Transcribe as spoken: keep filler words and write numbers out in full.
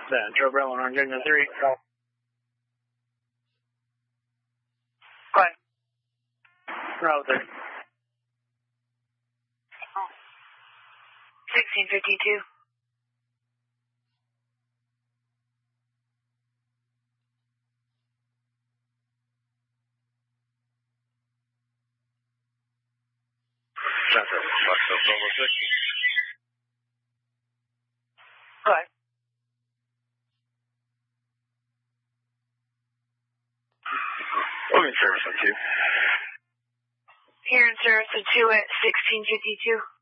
Then, Joe Brellan on Virginia three. Go ahead. Route there. sixteen fifty-two. Center, Foxtrot Bravo six. Go ahead. Moving service on two. Here in service of two at sixteen fifty-two.